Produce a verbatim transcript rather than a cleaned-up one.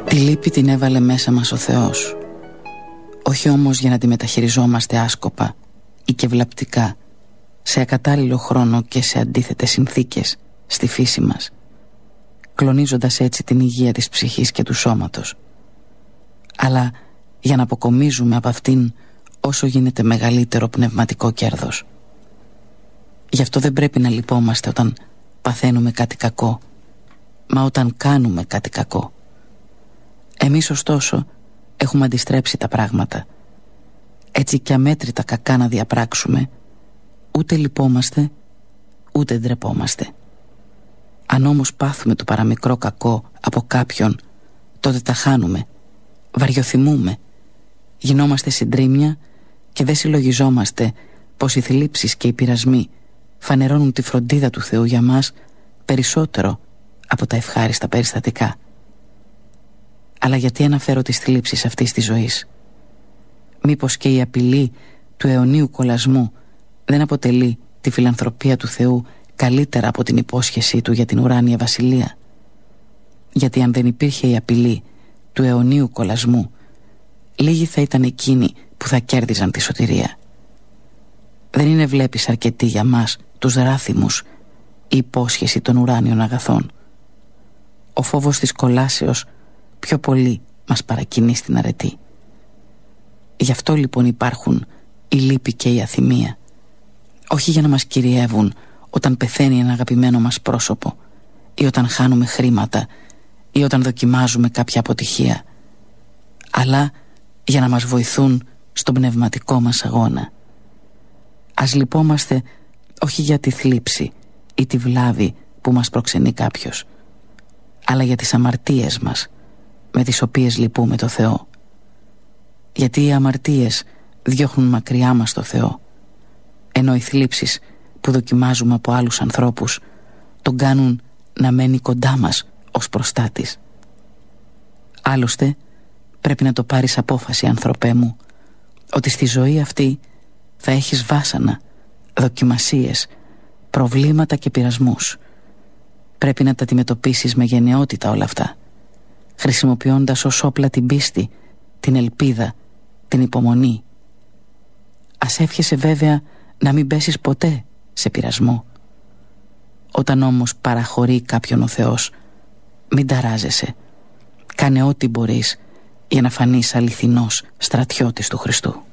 Τη λύπη την έβαλε μέσα μας ο Θεός. Όχι όμως για να τη μεταχειριζόμαστε άσκοπα ή και βλαπτικά, σε ακατάλληλο χρόνο και σε αντίθετες συνθήκες στη φύση μας, κλονίζοντας έτσι την υγεία της ψυχής και του σώματος, αλλά για να αποκομίζουμε από αυτήν όσο γίνεται μεγαλύτερο πνευματικό κέρδος. Γι' αυτό δεν πρέπει να λυπόμαστε όταν παθαίνουμε κάτι κακό, μα όταν κάνουμε κάτι κακό. Εμείς ωστόσο έχουμε αντιστρέψει τα πράγματα. Έτσι κι αμέτρητα κακά να διαπράξουμε, ούτε λυπόμαστε ούτε ντρεπόμαστε. Αν όμως πάθουμε το παραμικρό κακό από κάποιον, τότε τα χάνουμε, βαριοθυμούμε, γινόμαστε συντρίμμια και δεν συλλογιζόμαστε πως οι θλίψεις και οι πειρασμοί φανερώνουν τη φροντίδα του Θεού για μας περισσότερο από τα ευχάριστα περιστατικά. Αλλά γιατί αναφέρω τις θλίψεις αυτής της ζωής? Μήπως και η απειλή του αιωνίου κολασμού δεν αποτελεί τη φιλανθρωπία του Θεού καλύτερα από την υπόσχεσή του για την ουράνια βασιλεία? Γιατί αν δεν υπήρχε η απειλή του αιωνίου κολασμού, λίγοι θα ήταν εκείνοι που θα κέρδιζαν τη σωτηρία. Δεν είναι, βλέπεις, αρκετή για μας τους ράθιμους η υπόσχεση των ουράνιων αγαθών? Ο φόβος της κολάσεως πιο πολύ μας παρακινεί στην αρετή. Γι' αυτό λοιπόν υπάρχουν η λύπη και η αθυμία, όχι για να μας κυριεύουν όταν πεθαίνει ένα αγαπημένο μας πρόσωπο, ή όταν χάνουμε χρήματα, ή όταν δοκιμάζουμε κάποια αποτυχία, αλλά για να μας βοηθούν στον πνευματικό μας αγώνα. Ας λυπόμαστε όχι για τη θλίψη ή τη βλάβη που μας προξενεί κάποιος, αλλά για τις αμαρτίες μας με τις οποίες λυπούμε το Θεό. Γιατί οι αμαρτίες διώχνουν μακριά μας το Θεό, ενώ οι θλίψεις που δοκιμάζουμε από άλλους ανθρώπους τον κάνουν να μένει κοντά μας ως προστάτης. Άλλωστε πρέπει να το πάρεις απόφαση, άνθρωπέ μου, ότι στη ζωή αυτή θα έχεις βάσανα, δοκιμασίες, προβλήματα και πειρασμούς. Πρέπει να τα αντιμετωπίσεις με γενναιότητα όλα αυτά, χρησιμοποιώντας ως όπλα την πίστη, την ελπίδα, την υπομονή. Ας εύχεσαι βέβαια να μην πέσεις ποτέ σε πειρασμό. Όταν όμως παραχωρεί κάποιον ο Θεός, μην ταράζεσαι. Κάνε ό,τι μπορείς για να φανείς αληθινός στρατιώτης του Χριστού.